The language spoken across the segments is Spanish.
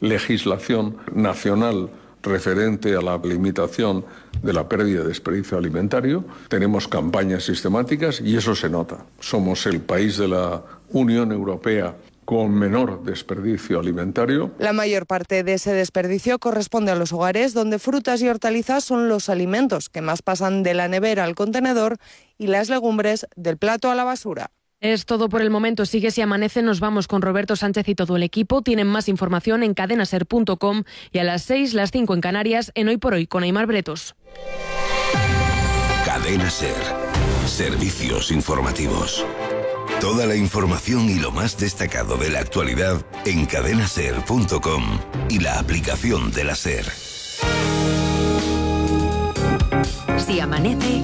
legislación nacional referente a la limitación de la pérdida de desperdicio alimentario. Tenemos campañas sistemáticas y eso se nota. Somos el país de la Unión Europea con menor desperdicio alimentario. La mayor parte de ese desperdicio corresponde a los hogares, donde frutas y hortalizas son los alimentos que más pasan de la nevera al contenedor y las legumbres del plato a la basura. Es todo por el momento. Sigue Si Amanece. Nos vamos con Roberto Sánchez y todo el equipo. Tienen más información en cadenaser.com y a las 6, las 5 en Canarias, en Hoy por Hoy, con Aimar Bretos. Cadena Ser. Servicios informativos. Toda la información y lo más destacado de la actualidad en cadenaser.com y la aplicación de la Ser. Si amanece,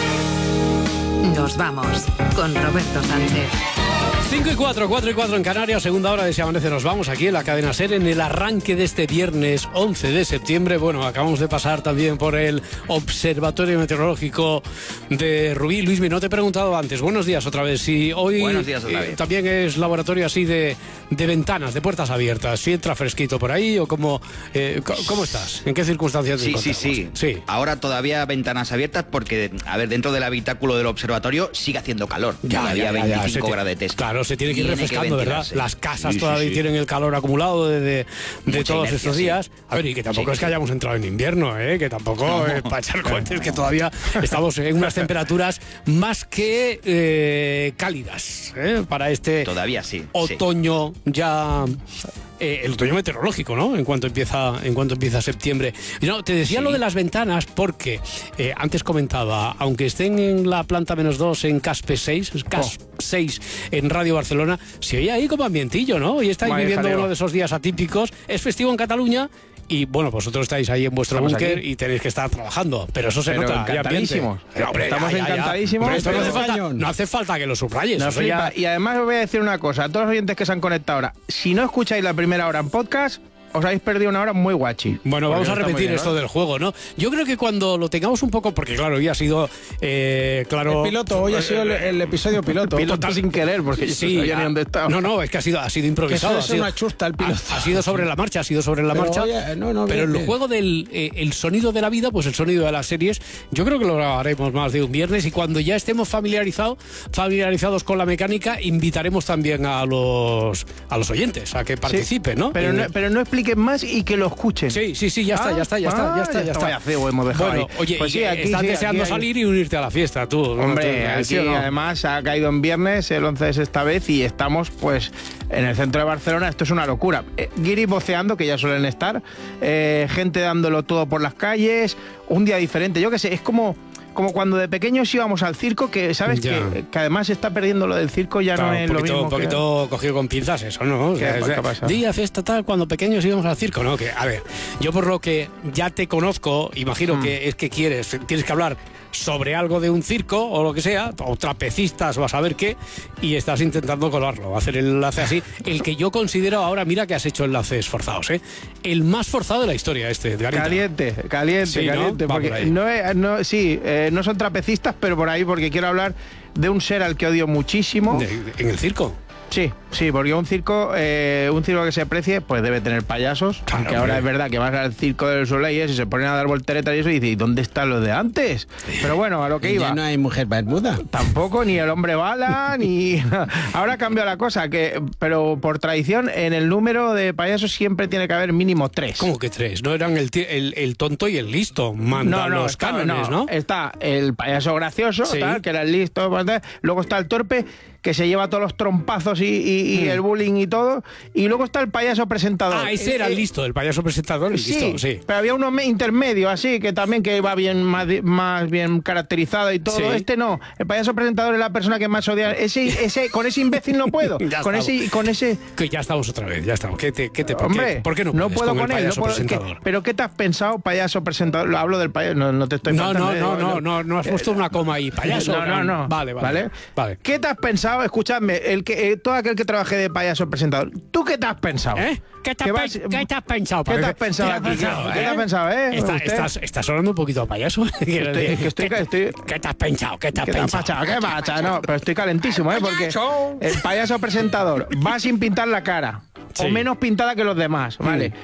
nos vamos con Roberto Sánchez. 5 y 4, 4 y 4 en Canarias, segunda hora de Si Amanece. Nos vamos aquí en la cadena SER en el arranque de este viernes 11 de septiembre. Bueno, acabamos de pasar también por el Observatorio Meteorológico de Rubí. Luismi, no te he preguntado antes. Buenos días otra vez. Si hoy Buenos días otra vez. También es laboratorio así de ventanas, de puertas abiertas. ¿Si entra fresquito por ahí o cómo estás? ¿En qué circunstancias te encontramos? Sí. Ahora todavía ventanas abiertas porque, a ver, dentro del habitáculo del observatorio sigue haciendo calor. Todavía 25 gradetes. Claro, se tiene que ir refrescando, ¿verdad? Las casas todavía tienen el calor acumulado de todos estos días. A ver, y que tampoco es que hayamos entrado en invierno, que tampoco es para echar cohetes, que todavía estamos en unas temperaturas más que cálidas, para este todavía otoño ya... el otoño meteorológico, ¿no? En cuanto empieza septiembre. Y no, te decía lo de las ventanas porque antes comentaba, aunque estén en la planta -2 en CASP 6 en Radio Barcelona, se oye ahí como ambientillo, ¿no? Y estáis viviendo uno de esos días atípicos. Es festivo en Cataluña. Y bueno, vosotros estáis ahí en vuestro búnker y tenéis que estar trabajando. Pero eso se nota. Encantadísimos. Estamos encantadísimos. Esto no hace falta que lo subrayes. Y además os voy a decir una cosa. A todos los oyentes que se han conectado ahora, si no escucháis la primera hora en podcast, os habéis perdido una hora muy guachi. Bueno, vamos a repetir esto del juego, ¿no? Yo creo que cuando lo tengamos un poco, porque claro, hoy ha sido, el piloto, hoy ha sido el episodio piloto. Total, sin querer, porque yo no sabía ni dónde estaba. No, es que ha sido improvisado. Es una chusta el piloto. Ha sido sobre la marcha, pero el juego del el sonido de la vida, pues el sonido de las series, yo creo que lo haremos más de un viernes y cuando ya estemos familiarizados con la mecánica, invitaremos también a los oyentes a que participen, ¿no? Pero no expliquen más y que lo escuchen. Sí, ya está. Vaya feo hemos dejado ahí. Oye, pues estás deseando salir y unirte a la fiesta, tú. Hombre, aquí además ha caído en viernes, el 11 es esta vez, y estamos pues en el centro de Barcelona. Esto es una locura. Guiris voceando, que ya suelen estar, gente dándolo todo por las calles, un día diferente. Yo qué sé, es como cuando de pequeños íbamos al circo, que sabes que además se está perdiendo lo del circo, ya no es lo mismo. Un poquito cogido con pinzas eso, ¿no? ¿Qué pasa? Día, fiesta, tal, cuando pequeños íbamos al circo, ¿no? Que, a ver, yo por lo que ya te conozco, imagino que es que tienes que hablar sobre algo de un circo o lo que sea, o trapecistas o a saber qué, y estás intentando colarlo, hacer el enlace así, el que yo considero ahora, mira que has hecho enlaces forzados, el más forzado de la historia Edgarita. Caliente, sí, caliente, ¿no? porque no son trapecistas, pero por ahí, porque quiero hablar de un ser al que odio muchísimo. ¿En el circo? Sí, porque un circo que se aprecie, pues debe tener payasos. Claro, aunque ahora es verdad que vas al circo del Soleil y se ponen a dar volteretas y eso, y dices, ¿y dónde están los de antes? Pero bueno, a lo que iba. Ya no hay mujer barbuda. Tampoco, ni el hombre bala, ni... Ahora cambia la cosa, pero por tradición, en el número de payasos siempre tiene que haber mínimo 3. ¿Cómo que 3? ¿No eran el tonto y el listo? Mandan los cánones, ¿no? Está el payaso gracioso, tal, que era el listo, luego está el torpe, que se lleva todos los trompazos y el bullying y todo, y luego está el payaso presentador. Ese era el listo, el payaso presentador, el listo, sí. Pero había uno intermedio, así, que también que va bien, más bien caracterizado y todo. Sí. No, el payaso presentador es la persona que más odia. Con ese imbécil no puedo. con ese... Que ya estamos otra vez, ya estamos. Hombre, ¿por qué no puedo con él? ¿Pero qué te has pensado, payaso presentador? Lo hablo del payaso, no te estoy faltando. No has puesto una coma ahí, payaso. No. Vale. ¿Qué te has pensado? Escuchadme, todo aquel que trabaje de payaso presentador, ¿tú qué te has pensado? ¿Qué te has pensado? ¿Qué te has pensado aquí? ¿Qué te has pensado, Estás hablando un poquito a payaso. ¿Qué te has pensado? ¿Qué pasa? No, pero estoy calentísimo, porque el payaso presentador va sin pintar la cara. Sí. O menos pintada que los demás, ¿vale?